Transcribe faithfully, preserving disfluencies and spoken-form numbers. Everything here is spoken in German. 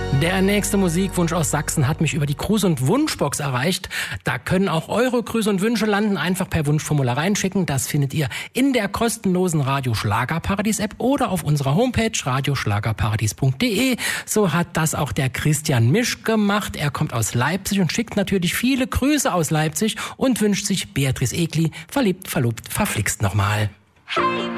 Der nächste Musikwunsch aus Sachsen hat mich über die Grüß- und Wunschbox erreicht. Da können auch eure Grüße und Wünsche landen. Einfach per Wunschformular reinschicken. Das findet ihr in der kostenlosen Radio Schlagerparadies App oder auf unserer Homepage radioschlagerparadies punkt de. So hat das auch der Christian Misch gemacht. Er kommt aus Leipzig und schickt natürlich viele Grüße aus Leipzig und wünscht sich Beatrice Egli, verliebt, verlobt, verflixt nochmal. Hey.